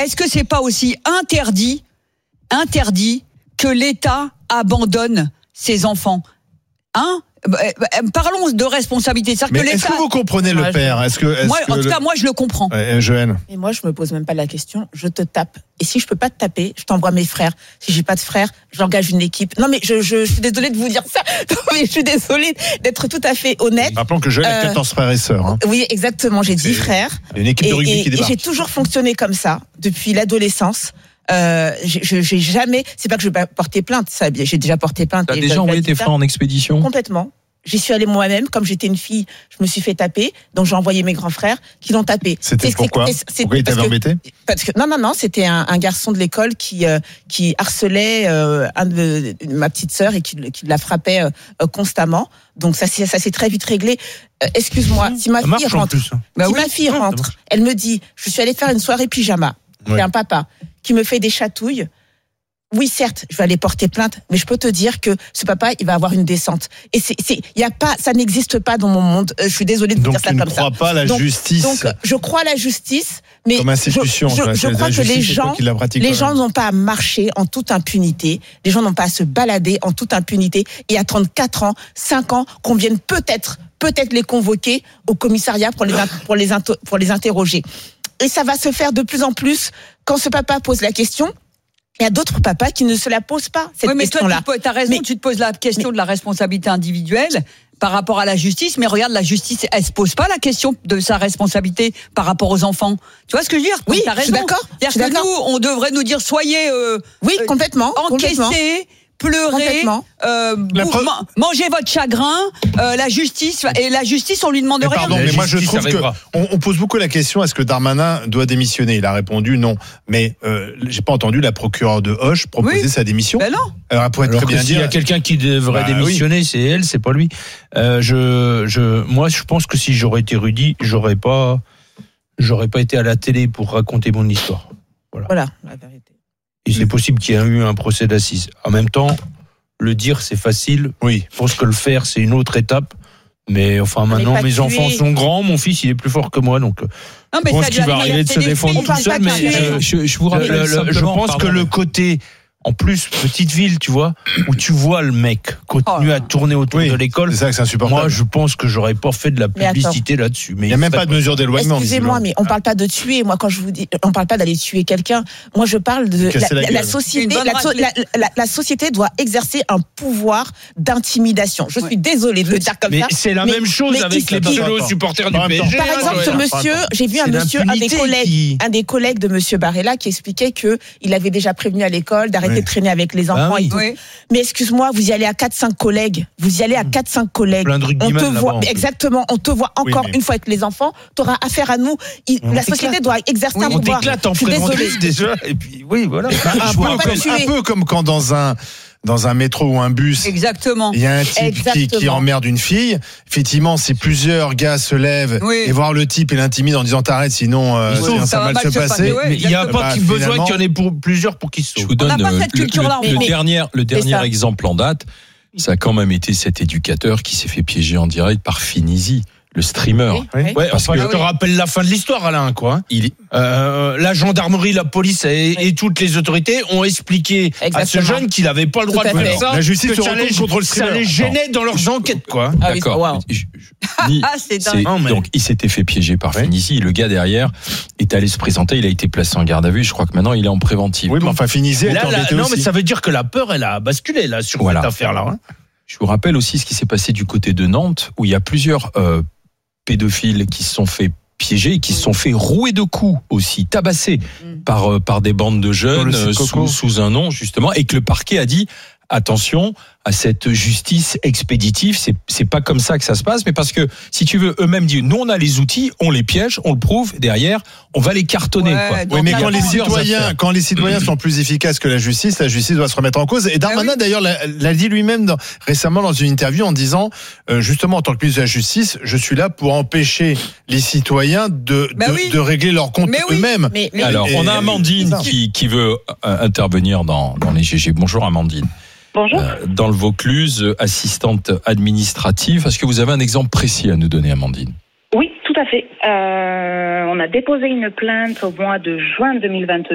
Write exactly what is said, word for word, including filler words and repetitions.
est-ce que c'est pas aussi interdit, interdit que l'État abandonne ses enfants, hein? Parlons de responsabilité. Mais que est-ce que vous comprenez le moi, père? Est-ce que, est-ce moi, que en tout le... cas, moi, je le comprends. Ouais, Joël. Et moi, je me pose même pas la question. Je te tape. Et si je peux pas te taper, je t'envoie mes frères. Si j'ai pas de frères, j'engage une équipe. Non, mais je, je, je suis désolée de vous dire ça. Non, mais je suis désolée d'être tout à fait honnête. Rappelons que Joël a quatorze euh, frères et sœurs. Hein. Oui, exactement. J'ai dix frères. Une équipe et, de rugby et, qui débarque. Et j'ai toujours fonctionné comme ça depuis l'adolescence. Euh, j'ai, j'ai jamais. C'est pas que je vais porter plainte. Ça, j'ai déjà porté plainte. T'as déjà envoyé tes frères en expédition? Complètement. J'y suis allée moi-même, comme j'étais une fille, je me suis fait taper, donc j'ai envoyé mes grands frères qui l'ont tapé. C'était c'est, pourquoi c'est, c'est, Pourquoi il t'avait embêté? Parce que non, non, non, c'était un, un garçon de l'école qui euh, qui harcelait euh, un de, ma petite sœur et qui, qui la frappait euh, constamment. Donc ça, ça s'est très vite réglé. Euh, excuse-moi, si ma fille rentre, plus, hein. bah si oui, ma fille rentre, elle me dit, je suis allée faire une soirée pyjama. Ouais. J'ai un papa qui me fait des chatouilles. Oui, certes, je vais aller porter plainte, mais je peux te dire que ce papa, il va avoir une descente. Et c'est, c'est, y a pas, ça n'existe pas dans mon monde. Je suis désolée de vous donc dire ça comme ça. Donc tu ne crois pas la donc, justice. Donc, je crois à la justice, mais comme institution. je, je, je crois que les gens, les gens n'ont pas à marcher en toute impunité. Les gens n'ont pas à se balader en toute impunité et attendre quatre ans, cinq ans qu'on vienne peut-être, peut-être les convoquer au commissariat pour les, pour les, pour les interroger. Et ça va se faire de plus en plus quand ce papa pose la question. Il y a d'autres papas qui ne se la posent pas, cette oui, mais question-là. toi, tu as raison, mais, tu te poses la question mais, de la responsabilité individuelle par rapport à la justice, mais regarde, la justice, elle se pose pas la question de sa responsabilité par rapport aux enfants. Tu vois ce que je veux dire? Oui, t'as raison. Je suis d'accord. C'est-à-dire je suis que d'accord. nous, on devrait nous dire, soyez euh, oui, complètement, encaissés, complètement. pleurer, euh, pre... ma- mangez votre chagrin, euh, la justice, et la justice, on lui demande mais rien. Pardon, mais moi je trouve que on, on pose beaucoup la question, est-ce que Darmanin doit démissionner? Il a répondu non. Mais euh, j'ai pas entendu la procureure de Hoche proposer oui. sa démission. Ben non. Alors, elle pourrait Alors très bien s'il dire. y a quelqu'un qui devrait bah, démissionner, oui. c'est elle, c'est pas lui. Euh, je, je, moi, je pense que si j'aurais été Rudy, j'aurais pas, j'aurais pas été à la télé pour raconter mon histoire. Voilà. Voilà la vérité. Et c'est possible qu'il y ait eu un procès d'assises. En même temps, le dire, c'est facile. Oui. Je pense que le faire, c'est une autre étape. Mais enfin, maintenant, mes tué. enfants sont grands. Mon fils, il est plus fort que moi. Donc, non, mais je pense qu'il va arriver de se défendre tout seul. Mais je, je, je vous rappelle, le, le, je pense pardon, que le côté... En plus, petite ville, tu vois, où tu vois le mec continuer oh. à tourner autour oui, de l'école. C'est ça que c'est insupportable. Moi, je pense que j'aurais pas fait de la publicité là-dessus. Mais il n'y a même pas de mesure d'éloignement. Excusez-moi, mais on parle pas de tuer. Moi, quand je vous dis, on parle pas d'aller tuer quelqu'un. Moi, je parle de la, la, la société. La, la, la, la société doit exercer un pouvoir d'intimidation. Je suis ouais. désolée de le dire comme mais ça. Mais c'est la mais, même chose avec les pseudo supporters du P S G. Par exemple, ce monsieur, j'ai vu un monsieur, un des collègues, un des collègues de monsieur Barella qui expliquait que il avait déjà prévenu à l'école d'arrêter de traîner avec les enfants. Ah oui. Oui. Mais excuse-moi, vous y allez à quatre cinq collègues. Vous y allez à quatre cinq collègues. Plein de on te voit, exactement, on te voit encore oui, mais... une fois avec les enfants. Tu auras affaire à nous. Il, la société doit exercer oui, un pouvoir. On t'éclate en préventif déjà. Et puis, oui, voilà. Bah, un, peu comme, un peu comme quand dans un... dans un métro ou un bus, exactement. Il y a un type qui, qui emmerde une fille. Effectivement, si plusieurs gars se lèvent oui. et voir le type et l'intimident en disant t'arrêtes, sinon, euh, sinon ça, ça va mal se passer. passer. Ouais, mais il n'y a pas bah, besoin qu'il y en ait pour plusieurs pour qu'ils se sauvent. Je vous donne le, le, le dernier, le dernier exemple en date. Ça a quand même été cet éducateur qui s'est fait piéger en direct par Finisi, le streamer. Oui, oui. Ouais, parce enfin, que je te rappelle la fin de l'histoire, Alain, quoi. Il est... euh, la gendarmerie, la police et, et toutes les autorités ont expliqué exactement. à ce jeune qu'il n'avait pas le droit Tout de faire ça. La justice que se ça retourne les, contre le streamer. Ça les gênait dans leurs enquêtes, quoi. Ah, d'accord. Wow. Je, je, ni, c'est c'est, non, mais... Donc, il s'était fait piéger par ouais. Finisi. Le gars derrière est allé se présenter. Il a été placé en garde à vue. Je crois que maintenant, il est en préventive. Oui, mais enfin, Finisi est embêté Non, aussi. mais ça veut dire que la peur, elle a basculé, là, sur voilà. cette affaire-là. Hein. Je vous rappelle aussi ce qui s'est passé du côté de Nantes, où il y a plusieurs euh, pédophiles qui se sont fait piéger, qui se sont fait rouer de coups aussi, tabassés mmh. par euh, par des bandes de jeunes euh, sous, sous un nom justement, et que le parquet a dit attention à cette justice expéditive, c'est c'est pas comme ça que ça se passe, mais parce que si tu veux, eux-mêmes disent nous on a les outils, on les piège, on le prouve, derrière on va les cartonner. Ouais, quoi. Oui, mais quand les citoyens, quand les citoyens sont plus efficaces que la justice, la justice doit se remettre en cause. Et Darmanin oui. d'ailleurs l'a, l'a dit lui-même dans, récemment dans une interview en disant euh, justement en tant que ministre de la Justice, je suis là pour empêcher les citoyens de bah de, oui. de régler leurs comptes mais oui. eux-mêmes. Mais, mais Alors et, on a Amandine qui qui veut intervenir dans dans les G G. Bonjour Amandine. Bonjour. Euh, dans le Vaucluse, assistante administrative. Est-ce que vous avez un exemple précis à nous donner, Amandine ? Oui, tout à fait. Euh, on a déposé une plainte au mois de juin deux mille vingt-deux